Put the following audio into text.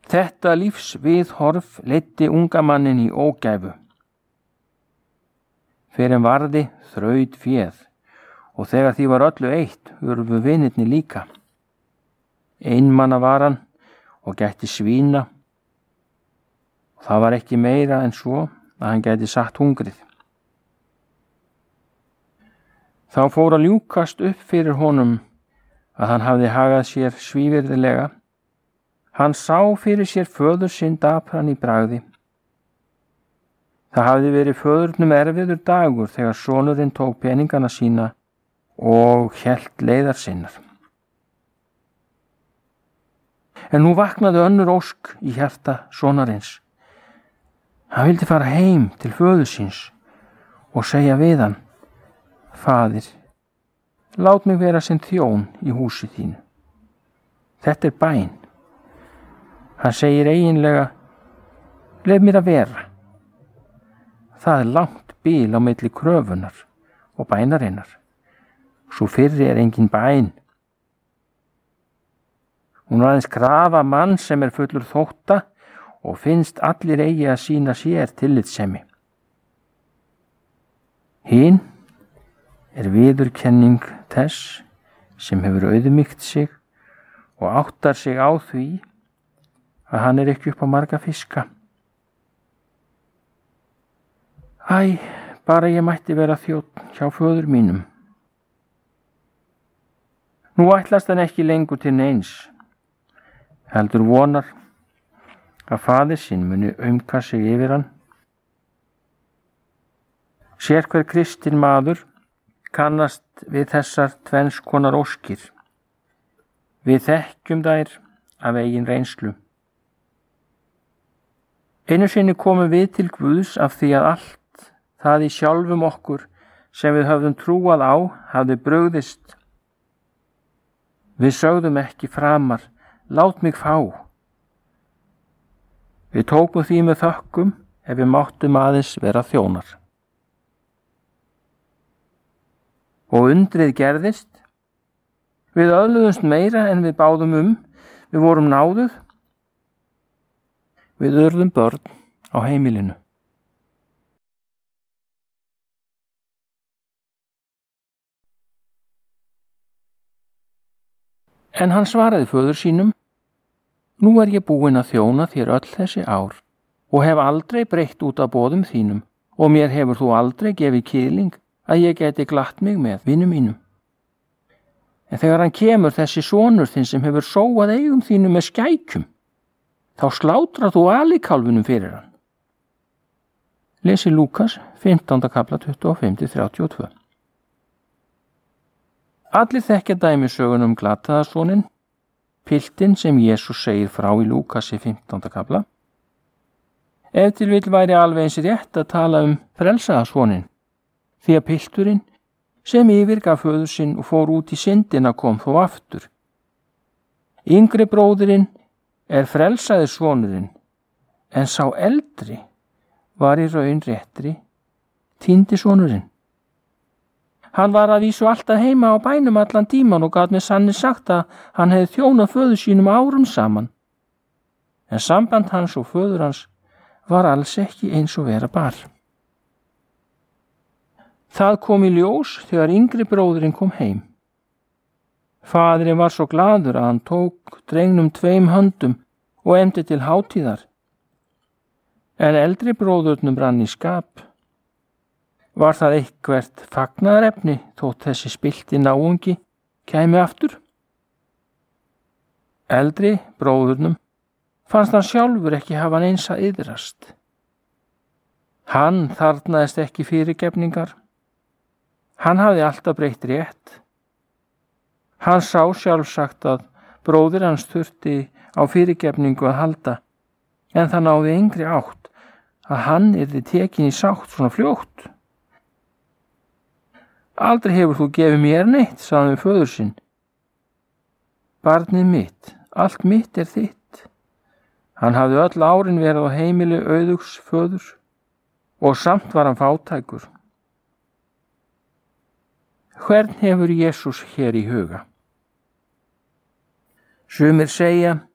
Þetta lífsviðhorf leiddi unga mannin í ógæfu. Fyrr en varði þraut féð og þegar því var öllu eitt hurfu vinirnir líka. Einmana var hann og gætti svína. Það var ekki meira en svo að hann gæti satt hungrið. Þá fór að ljúkast upp fyrir honum að hann hafði hagað sér svívirðilega. Hann sá fyrir sér föður sinn dapran í bragði. Það hafði verið föðurnum erfiður dagur þegar sonurinn tók peningana sína og hélt leiðar sinnar. En nú vaknaði önnur ósk í hjarta sonarins. Hann vildi fara heim til föður síns og segja við hann: Faðir, lát mig vera sem þjón í húsi þínu. Þetta er bæn. Hann segir eiginlega: Lef mér að vera. Það er langt bil á milli kröfunar og bænarinnar. Svo fyrri er engin bæn. Hún er aðeins krafa mann sem er fullur þótta og finnst allir eigi að sýna sér tillitssemi. Hin er viðurkenning þess sem hefur auðmýkt sig og áttar sig á því að hann er ekki upp á marga fiska. Æ, bara ég mætti vera þjónn hjá föður mínum. Nú ætlast hann ekki lengur til neins, heldur vonar að faðir sinn muni aumka sig yfir hann. Sérhver kristinn maður kannast við þessar tvenns konar óskir. Við þekkjum þær af eigin reynslu. Einu sinni komum við til Guðs af því að allt það í sjálfum okkur sem við höfðum trúað á hafði brugðist. Við sögðum ekki framar: Lát mig fá. Við tókum því með þökkum ef við máttum aðeins vera þjónar. Og undrið gerðist. Við öðluðumst meira en við báðum Við vorum náðuð. Við urðum börn á heimilinu. En hann svaraði föður sínum: Nú er ég búinn að þjóna þér öll þessi ár og hef aldrei breytt út af boðum þínum og mér hefur þú aldrei gefið kýling að ég geti glatt mig með vinum mínum. En þegar hann kemur þessi sonur þinn sem hefur sóað eigum þínum með skækjum, þá slátrar þú alikálfunum fyrir hann. Lesi Lúkas 15. kapla 25-32. Allir þekkja dæmisögun glataðarsoninn, piltinn sem Jesús segir frá í Lúkasi 15. kapla. Ef til vill væri alveg eins rétt að tala frelsaðarsoninn, því að pilturinn sem yfirgaf föður sinn og fór út í syndina kom þó aftur. Yngri bróðirinn er frelsaði sonurinn, en sá eldri var í raun réttri týndi sonurinn. Hann var að vísu alltaf heima á bænum allan tíman og gat með sanni sagt að hann hefði þjónað föður sínum árum saman. En samband hans og föður hans var alls ekki eins og vera bar. Það kom í ljós þegar yngri bróðirinn kom heim. Faðirinn var svo glaður að hann tók drengnum 2 höndum og efndi til hátíðar. En eldri bróðurnum brann í skap. Var það eitthvert fagnaðarefni þótt þessi spillti náungi kæmi aftur? Eldri bróðurnum fannst hann sjálfur ekki hafa neins að iðrast. Hann þarfnaðist ekki fyrirgefningar. Hann hafði alltaf breytt rétt. Hann sá sjálfsagt að bróðir hans þurfti á fyrirgefningu að halda, en það náði engri átt að hann yrði tekin í sátt svona fljótt. Aldrei hefur þú gefið mér neitt, sagði hann við föður sinn. Barnið mitt, allt mitt er þitt. Hann hafði öll árin verið á heimili auðugs föður og samt var hann fátækur. Hvern hefur Jesús hér í huga? Sumir segja